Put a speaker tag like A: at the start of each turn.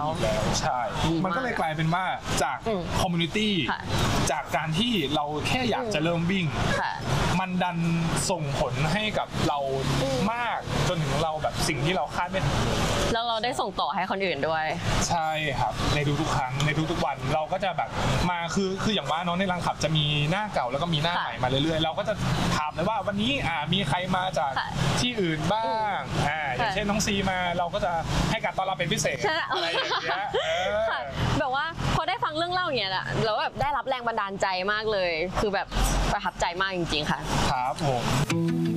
A: แล้วใช่มันก็เลยกลายเป็นว่าจากคอมมูนิตี้จากการที่เราแค่อยากจะเริ่มวิ่งมันดันส่งผลให้กับเรามากจนถึงเราแบบสิ่งที่เราคาดไม่ถึง
B: แล้วเราได้ส่งต่อให้คนอื่นด้วย
A: ใช่ครับในทุกๆครั้งในทุกๆวันเราก็จะแบบมาคืออย่างว่าน้องในรังขับจะมีหน้าเก่าแล้วก็มีหน้าใหม่มาเรื่อยๆเราก็จะถามเลยว่าวันนี้มีใครมาจากที่อื่นบ้างอย่างเช่นน้องซีมาเราก็จะให้การต้อนรับเป็นพิเศษอะไรอย่างเงี้ย
B: แบบว่าพอได้ฟังเรื่องเล่าอย่างเงี้ยแล้วแบบได้รับแรงบันดาลใจมากเลยคือแบบประทับใจมากจริงๆค่ะ
A: ครับผม